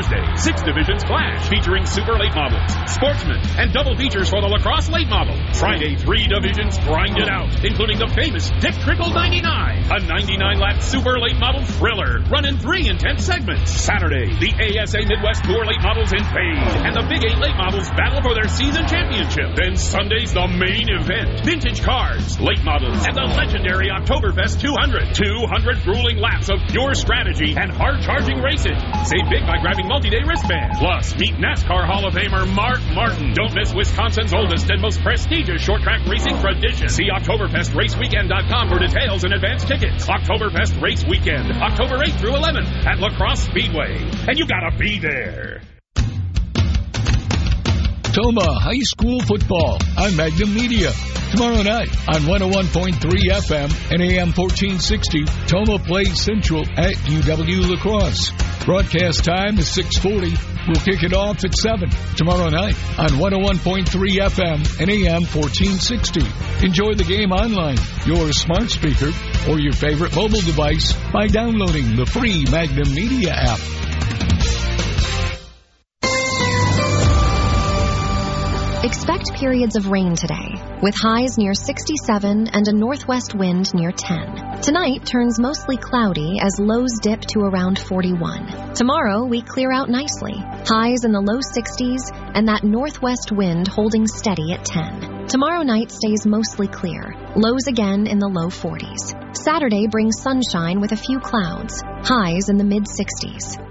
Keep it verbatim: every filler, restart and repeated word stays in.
Thursday, six divisions clash featuring super late models, sportsmen, and double features for the lacrosse late model. Friday, three divisions grind it out, including the famous Dick Trickle ninety-nine, a ninety-nine lap super late model thriller, run in three intense segments. Saturday, the A S A Midwest Tour late models in fade, and the Big Eight late models battle for their season championship. Then Sunday's the main event, vintage cars, late models, and the legendary Oktoberfest two hundred. two hundred grueling laps of pure strategy and hard-charging racing. Save big by grabbing multi-day wristbands. Plus, meet NASCAR Hall of Famer Mark Martin. Don't miss Wisconsin's oldest and most prestigious short-track racing tradition. See Oktoberfest Race Weekend dot com for details and advance tickets. Oktoberfest Race Weekend, October eighth through eleventh at La Crosse Speedway. And you gotta be there. Toma High School Football on Magnum Media. Tomorrow night on one oh one point three F M and A M fourteen sixty, Toma plays Central at U W La Crosse. Broadcast time is six forty. We'll kick it off at seven tomorrow night on one oh one point three F M and A M fourteen sixty. Enjoy the game online, your smart speaker, or your favorite mobile device by downloading the free Magnum Media app. Expect periods of rain today, with highs near sixty-seven and a northwest wind near ten. Tonight turns mostly cloudy as lows dip to around forty-one. Tomorrow we clear out nicely, highs in the low sixties and that northwest wind holding steady at ten. Tomorrow night stays mostly clear, lows again in the low forties. Saturday brings sunshine with a few clouds, highs in the mid sixties.